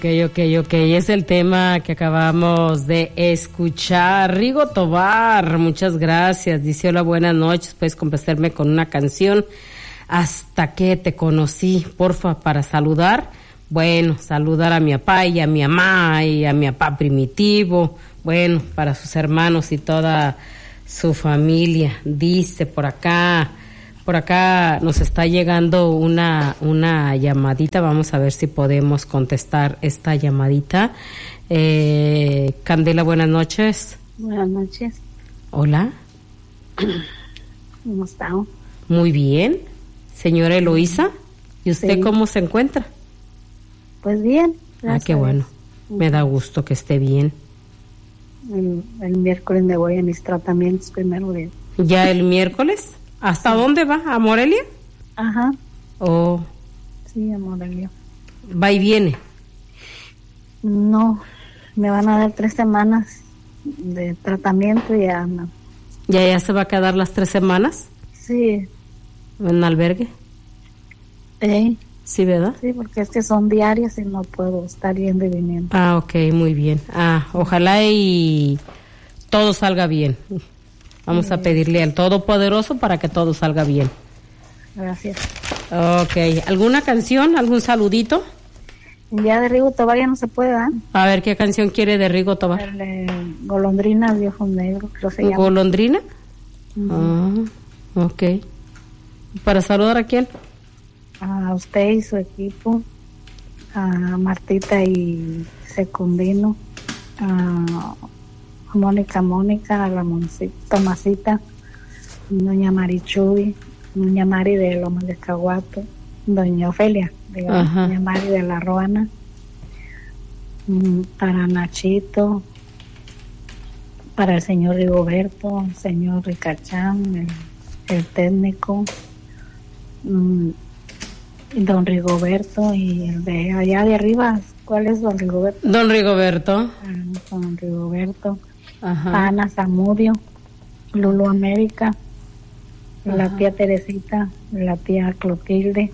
Ok, es el tema que acabamos de escuchar. Rigo Tobar, muchas gracias. Dice, hola, buenas noches, puedes complacerme con una canción, Hasta que te conocí, porfa, para saludar. Bueno, saludar a mi papá y a mi mamá y a mi papá primitivo, bueno, para sus hermanos y toda su familia. Dice por acá nos está llegando una llamadita, vamos a ver si podemos contestar esta llamadita. Candela, buenas noches. Buenas noches. Hola. ¿Cómo está? Muy bien. Señora Eloísa, ¿y usted cómo se encuentra? Pues bien. Gracias. Qué bueno. Me da gusto que esté bien. El miércoles me voy a mis tratamientos primero de... ¿Ya el miércoles? ¿Hasta dónde va? ¿A Morelia? Ajá. Oh. Sí, a Morelia. ¿Va y viene? No, me van a dar 3 semanas de tratamiento y ya no. ¿Ya se va a quedar las 3 semanas? Sí. ¿En albergue? Sí, ¿verdad? Sí, porque es que son diarias y no puedo estar yendo y viniendo. Ok, muy bien. Ojalá y todo salga bien. Vamos a pedirle al Todopoderoso para que todo salga bien. Gracias. Ok, ¿alguna canción, algún saludito? Ya de Rigo Tobar ya no se puede, ¿verdad? A ver, ¿qué canción quiere de Rigo Tobar? El de Golondrina de Ojos Negros, creo que se llama. ¿Golondrina? Ok. ¿Para saludar a quién? A usted y su equipo, a Martita y Secundino, a Mónica, a Ramoncita, Tomasita, doña Marichuy, doña Mari de Lomas de Caguato, doña Ofelia, doña Mari de la Ruana, para Nachito, para el señor Rigoberto, el señor Ricachán, el técnico, don Rigoberto, y el de allá de arriba, ¿cuál es don Rigoberto? Don Rigoberto. Don Rigoberto. Ana Zamudio, Lulu América, la tía Teresita, la tía Clotilde,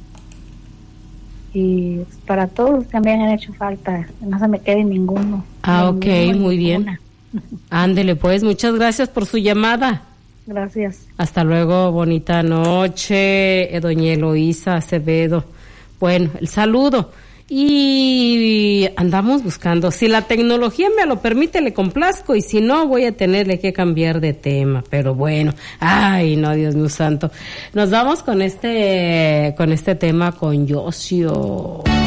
y para todos los que me han hecho falta, no se me quede ninguno. Ok, muy bien. Ándele pues, muchas gracias por su llamada. Gracias. Hasta luego, bonita noche, doña Eloísa Acevedo. Bueno, el saludo. Y andamos buscando, si la tecnología me lo permite, le complazco, y si no, voy a tenerle que cambiar de tema. Pero bueno, ay, no, Dios mío santo. Nos vamos con este tema con Yosio.